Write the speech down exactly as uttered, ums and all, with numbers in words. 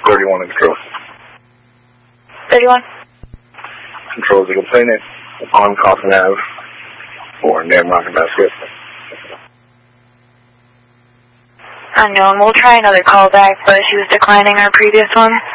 thirty-one in control. thirty-one. Control is a complainant on Coffin Avenue for Nam Rock and Basket. Unknown. We'll try another call back, but she was declining our previous one.